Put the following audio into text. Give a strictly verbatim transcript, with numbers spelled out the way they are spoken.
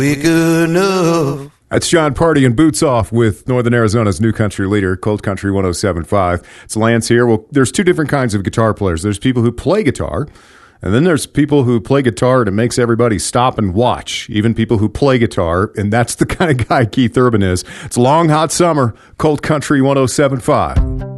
We good enough. That's John Party and Boots Off with Northern Arizona's new country leader, Cold Country one oh seven point five. It's Lance here. Well, there's two different kinds of guitar players. There's people who play guitar, and then there's people who play guitar and it makes everybody stop and watch, even people who play guitar, and that's the kind of guy Keith Urban is. It's Long Hot Summer, Cold Country one oh seven point five.